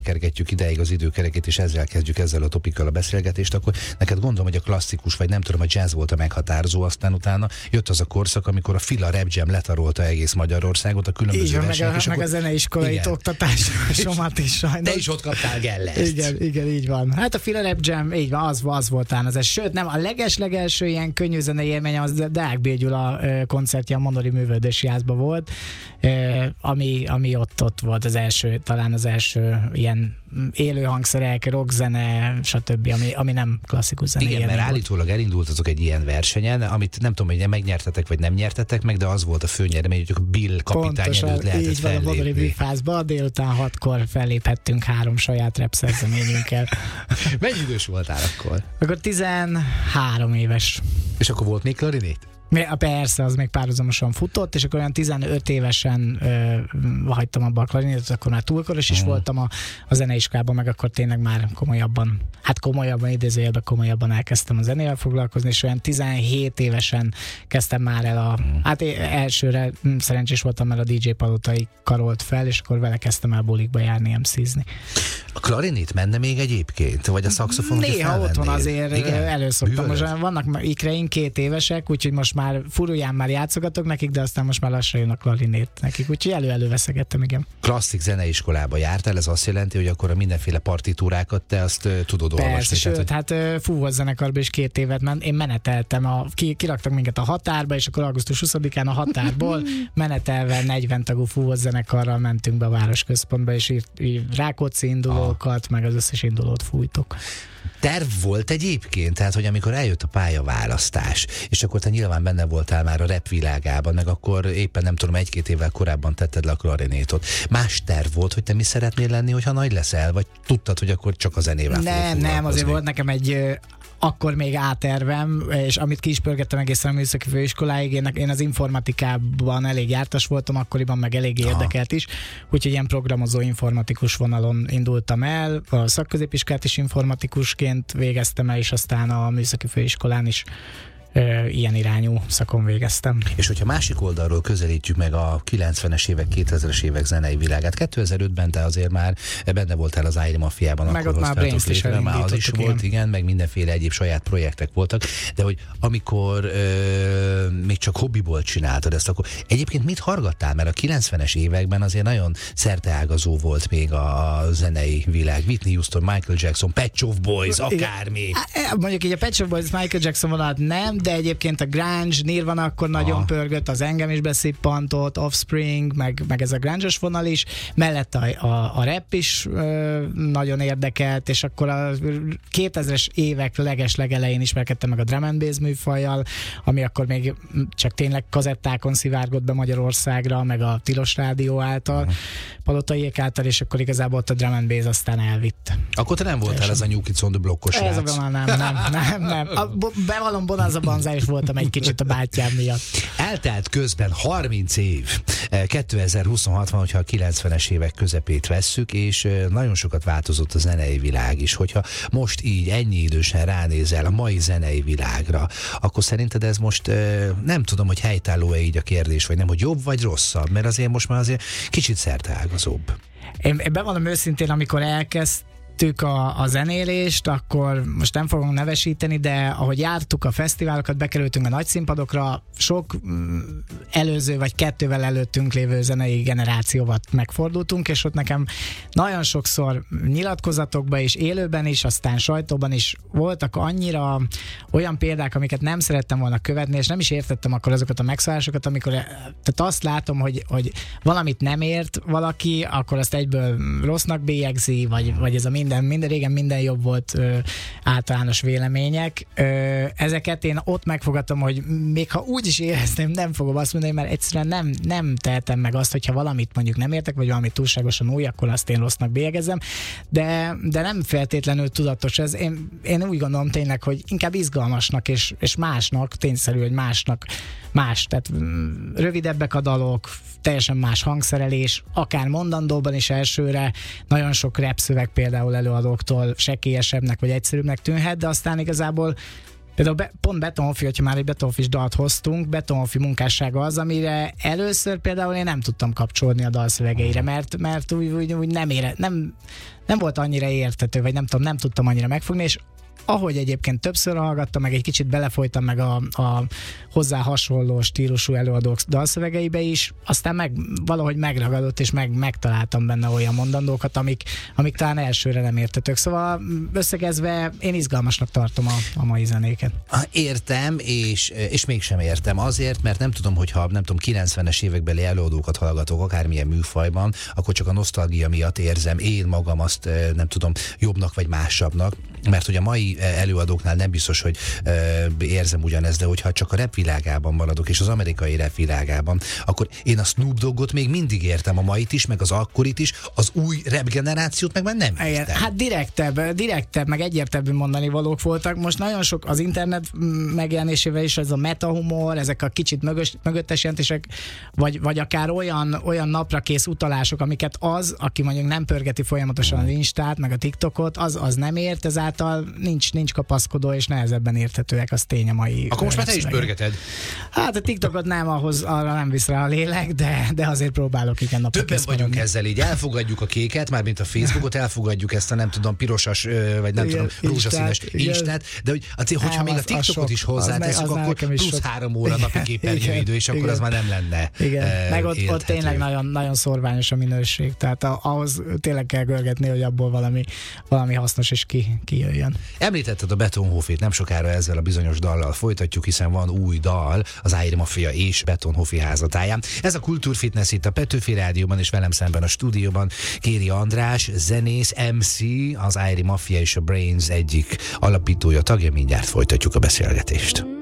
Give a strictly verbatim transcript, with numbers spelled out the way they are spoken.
kergetjük ideig az időkerekét, és ezzel kezdjük ezzel a topikkal a beszélgetést, akkor neked gondolom, hogy a klasszikus, vagy nem tudom, a jazz volt a meghatározó, aztán utána jött az a korszak, amikor a Fila Rap Jam letarolta egész Magyarországot, a különböző igen, versenyek. Meg a, meg a zeneiskolai oktatásomat is sajnos. Te is ott kaptál Gellert. Igen, igen, így van. Hát a Fila Rap Jam, így van, az, az volt talán az ez. Sőt, nem, a leges-legelső ilyen könnyű zenei élmény az Deák B. Gyula koncertje a Monori Művődési Házban volt, ami, ami ott, ott volt az első, talán az első ilyen élő hangszerek, rockzene, stb., ami, ami nem klasszikus zene. Igen, mert állítólag elindultatok egy ilyen versenyen, amit nem tudom, hogy megnyertetek, vagy nem nyertetek meg, de az volt a főnyeremény, hogy a Bill kapitány előtt lehetett így van, a Monori Műfázban, délután hatkor felléphettünk három saját rap szerzeményünkkel. Mennyi idős voltál akkor? Akkor tizenhárom éves. És akkor volt még klarinét? Persze, az még párhuzamosan futott, és akkor olyan tizenöt évesen ö, hagytam abba a klarinétot, akkor már túlkoros is mm. voltam a, a zeneiskolában, meg akkor tényleg már komolyabban, hát komolyabban, idézőjelben komolyabban elkezdtem a zenével foglalkozni, és olyan tizenhét évesen kezdtem már el a, mm. hát elsőre szerencsés voltam, mert a dé dzsé Palotai karolt fel, és akkor vele kezdtem el bulikba járni, em cé-zni. A klarinét menne még egyébként? Vagy a szaxofon? Néha ott van azért, igen? Előszoktam. Bűvölöd? Most vannak ikreim két évesek, úgyhogy most már furuján már játszogatok nekik, de aztán most már lassan jön a klarinét nekik, úgyhogy elő-elő veszegettem, igen. Klasszik zeneiskolába jártál, ez azt jelenti, hogy akkor a mindenféle partitúrákat te azt uh, tudod Persze, olvasni. Sőt, tehát, hát uh, fúvós zenekarba is két évet ment, én meneteltem, a, ki, kiraktak minket a határba, és akkor augusztus huszadikán a határból menetelve negyven tagú fúvós zenekarral mentünk be a városközpontba, és írt, írt Rákóczi indulókat, meg az összes indulót fújtuk. Terv volt egyébként, tehát, hogy amikor eljött a pályaválasztás, és akkor te nyilván benne voltál már a rap világában, meg akkor éppen nem tudom, egy-két évvel korábban tetted le a klarinétot. Más terv volt, hogy te mi szeretnél lenni, hogyha nagy leszel, vagy tudtad, hogy akkor csak a zenével fogok Nem, nem, azért volt nekem egy akkor még átervem, és amit ki is pörgettem egészen a műszaki főiskoláig, én, én az informatikában elég jártas voltam, akkoriban meg elég érdekelt is, úgyhogy ilyen programozó informatikus vonalon indultam el, a szakközépiskolát is informatikusként végeztem el, és aztán a műszaki főiskolán is Ö, ilyen irányú szakon végeztem. És hogyha másik oldalról közelítjük meg a kilencvenes évek, kétezres évek zenei világát, kétezer-ötben te azért már benne voltál az Ájri Mafiában, meg akkor ott már Brainst is már az is igen. volt, igen, meg mindenféle egyéb saját projektek voltak, de hogy amikor ö, még csak hobbiból csináltad ezt, akkor egyébként mit hallgattál? Mert a kilencvenes években azért nagyon szerteágazó volt még a, a zenei világ. Whitney Houston, Michael Jackson, Pet Shop Boys, akármi. Igen. Mondjuk így a Pet Shop Boys, Michael Jackson vonalat nem, de egyébként a grunge, Nirvana akkor nagyon ah. pörgött, az engem is beszippantott, Offspring, meg, meg ez a grunge-os vonal is, mellett a, a, a rap is ö, nagyon érdekelt, és akkor a kétezres évek leges-legelején ismerkedtem meg a drum and bass műfajjal, ami akkor még csak tényleg kazettákon szivárgott be Magyarországra, meg a Tilos Rádió által, uh-huh. Palotaiék által, és akkor igazából ott a drum and bass aztán elvitt. Akkor te nem voltál ez a New Kids on the Blockos Ez a vonal nem, nem, nem, nem. A, bevallom, Bonanza Banzai is voltam egy kicsit a bátyám miatt. Eltelt közben harminc év. kétezer-huszonhat van, hogyha a kilencvenes évek közepét vesszük, és nagyon sokat változott a zenei világ is. Hogyha most így ennyi idősen ránézel a mai zenei világra, akkor szerinted ez most nem tudom, hogy helytálló-e így a kérdés, vagy nem, hogy jobb vagy rosszabb, mert azért most már azért kicsit szerteágazóbb. Én, én bevallom őszintén, amikor elkezd A, a zenélést, akkor most nem fogom nevesíteni, de ahogy jártuk a fesztiválokat, bekerültünk a nagy színpadokra, sok mm, előző vagy kettővel előttünk lévő zenei generációval megfordultunk, és ott nekem nagyon sokszor nyilatkozatokban és élőben is, aztán sajtóban is voltak annyira olyan példák, amiket nem szerettem volna követni, és nem is értettem akkor azokat a megszólásokat, amikor tehát azt látom, hogy, hogy valamit nem ért valaki, akkor azt egyből rossznak bélyegzi, vagy, vagy ez a minden Minden, minden régen minden jobb volt ö, általános vélemények. Ö, ezeket én ott megfogadtam, hogy még ha úgy is érezném, nem fogom azt mondani, mert egyszerűen nem, nem tehetem meg azt, hogyha valamit mondjuk nem értek, vagy valamit túlságosan új, akkor azt én rossznak bélyegezem, de, de nem feltétlenül tudatos ez. Én, én úgy gondolom tényleg, hogy inkább izgalmasnak és, és másnak, tényszerű, hogy másnak más, tehát rövidebbek a dalok, teljesen más hangszerelés, akár mondandóban is elsőre, nagyon sok rap szöveg például előadóktól sekélyesebbnek vagy egyszerűbbnek tűnhet, de aztán igazából például be, pont Betonhofi, hogyha már egy Betonhofis dalt hoztunk, Betonhofi munkássága az, amire először például én nem tudtam kapcsolódni a dalszövegeire, mert, mert úgy, úgy, úgy nem, ére, nem, nem volt annyira érthető, vagy nem tudom, nem tudtam annyira megfogni, és ahogy egyébként többször hallgattam, meg egy kicsit belefolytam meg a, a hozzá hasonló stílusú előadók dalszövegeibe is, aztán meg, valahogy megragadott, és meg, megtaláltam benne olyan mondandókat, amik, amik talán elsőre nem értetők. Szóval összegezve én izgalmasnak tartom a, a mai zenéket. Értem, és, és mégsem értem. Azért, mert nem tudom, hogyha nem tudom, kilencvenes évekbeli előadókat hallgatok, akármilyen műfajban, akkor csak a nosztalgia miatt érzem én magam azt, nem tudom, jobbnak vagy másabbnak, mert hogy a mai előadóknál nem biztos, hogy ö, érzem ugyanezt, de hogyha csak a rap világában maradok, és az amerikai rap világában, akkor én a Snoop Doggot még mindig értem, a mait is, meg az akkorit is, az új rap generációt meg már nem értem. Hát direktebb, direktebb, meg egyértelmű mondani valók voltak. Most nagyon sok az internet megjelenésével is ez a metahumor, ezek a kicsit mögös, mögöttes jelentések, vagy, vagy akár olyan, olyan naprakész utalások, amiket az, aki mondjuk nem pörgeti folyamatosan az Instát, meg a TikTokot, az, az nem ért, ezáltal nincs, nincs kapaszkodó, és nehezebben érthetőek, az tény a mai. Akkor most már te is pörgeted. Hát a TikTokot nem, ahhoz arra nem visz rá a lélek, de, de azért próbálok igen napra. Többen vagyunk maradni. Ezzel így, elfogadjuk a kéket, mármint a Facebookot, elfogadjuk ezt a nem tudom, pirosas, vagy nem igen, tudom, rózsaszínes Instát, de hogy, hogyha nem, még a TikTokot is hozzáteszünk, akkor plusz sok. három óra napi képernyőidő, és akkor igen. az már nem lenne. Igen. Uh, Meg ott, ott tényleg nagyon, nagyon szorványos a minőség, tehát ahhoz tényleg kell görgetni, hogy abból valami, valami hasznos is ki, kijöjjön. Említetted a Betonhofit, nem sokára ezzel a bizonyos dallal folytatjuk, hiszen van új dal az Ájri Mafia és Betonhofi házatáján. Ez a Kultúrfitness itt a Petőfi Rádióban, és velem szemben a stúdióban Kéri András, zenész, em cé, az Ájri Mafia és a Brains egyik alapítója, tagja. Mindjárt folytatjuk a beszélgetést.